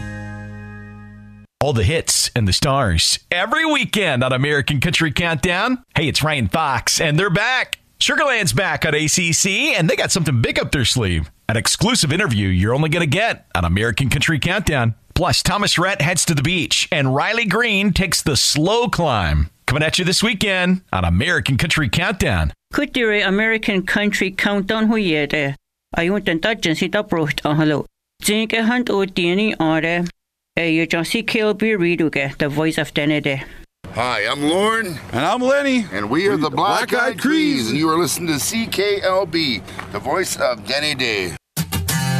All the hits and the stars every weekend on American Country Countdown. Hey, it's Ryan Fox, and they're back. Sugarland's back on ACC, and they got something big up their sleeve. An exclusive interview you're only going to get on American Country Countdown. Plus, Thomas Rhett heads to the beach, and Riley Green takes the slow climb. Coming at you this weekend on American Country Countdown. Kutire American Country Countdown huyede. Ayun tentajen si taprocht ahalo. Zinke hand o tieni are. You just see KLB Reduge, the voice of Denede. Hi, I'm Lauren. And I'm Lenny. And we are the Black Eyed Crees, and you are listening to CKLB, the voice of Denny Day.